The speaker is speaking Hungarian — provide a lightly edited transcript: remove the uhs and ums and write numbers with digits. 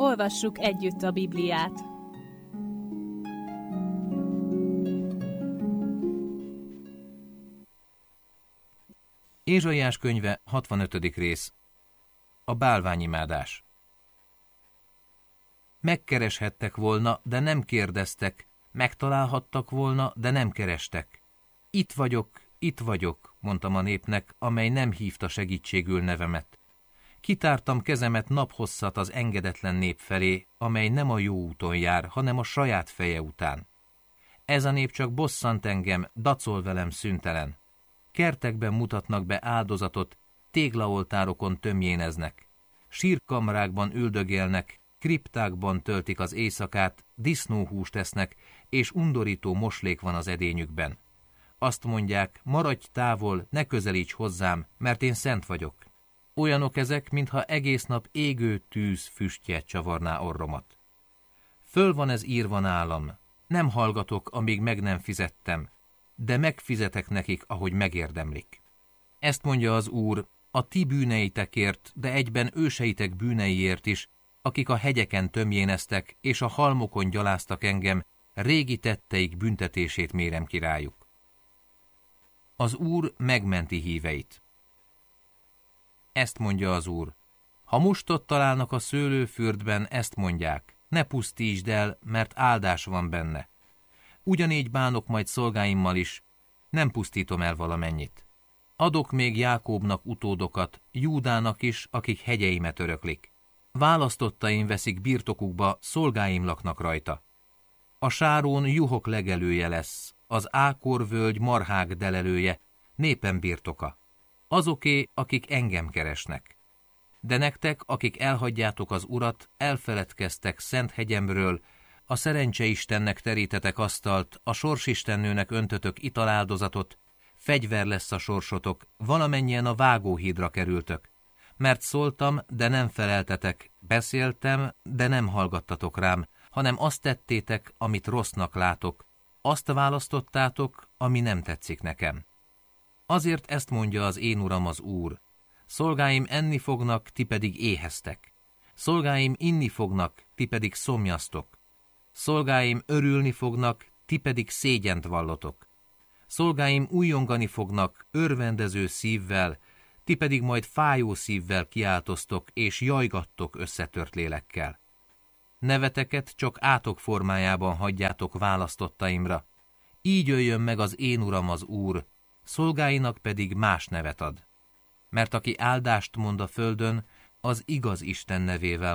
Olvassuk együtt a Bibliát. Ézsaiás könyve, 65. rész. A bálványimádás. Megkereshettek volna, de nem kérdeztek, megtalálhattak volna, de nem kerestek. Itt vagyok, mondtam a népnek, amely nem hívta segítségül nevemet. Kitártam kezemet naphosszat az engedetlen nép felé, amely nem a jó úton jár, hanem a saját feje után. Ez a nép csak bosszant engem, dacol velem szüntelen. Kertekben mutatnak be áldozatot, téglaoltárokon tömjéneznek. Sírkamrákban üldögélnek, kriptákban töltik az éjszakát, disznóhúst esznek, és undorító moslék van az edényükben. Azt mondják, maradj távol, ne közelíts hozzám, mert én szent vagyok. Olyanok ezek, mintha egész nap égő tűz füstje csavarná orromat. Föl van ez írva nálam, nem hallgatok, amíg meg nem fizettem, de megfizetek nekik, ahogy megérdemlik. Ezt mondja az Úr, a ti bűneitekért, de egyben őseitek bűneiért is, akik a hegyeken tömjéneztek, és a halmokon gyaláztak engem, régi tetteik büntetését mérem ki rájuk. Az Úr megmenti híveit. Ezt mondja az Úr, ha mustot találnak a szőlőfürdben, ezt mondják, ne pusztítsd el, mert áldás van benne. Ugyanígy bánok majd szolgáimmal is, nem pusztítom el valamennyit. Adok még Jákóbnak utódokat, Júdának is, akik hegyeimet öröklik. Választottaim veszik birtokukba, szolgáim laknak rajta. A Sárón juhok legelője lesz, az Ákor völgy marhák delelője, népem birtoka. Azoké, akik engem keresnek. De nektek, akik elhagyjátok az Urat, elfeledkeztek szent hegyemről, a szerencseistennek terítetek asztalt, a sorsistennőnek öntötök italáldozatot, fegyver lesz a sorsotok, valamennyien a vágóhídra kerültök. Mert szóltam, de nem feleltetek, beszéltem, de nem hallgattatok rám, hanem azt tettétek, amit rossznak látok, azt választottátok, ami nem tetszik nekem. Azért ezt mondja az én Uram az Úr, szolgáim enni fognak, ti pedig éheztek. Szolgáim inni fognak, ti pedig szomjaztok. Szolgáim örülni fognak, ti pedig szégyent vallotok. Szolgáim újjongani fognak, örvendező szívvel, ti pedig majd fájó szívvel kiáltoztok, és jajgattok összetört lélekkel. Neveteket csak átok formájában hagyjátok választottaimra. Így öljön meg az én Uram az Úr, szolgáinak pedig más nevet ad. Mert aki áldást mond a földön, az igaz Isten nevével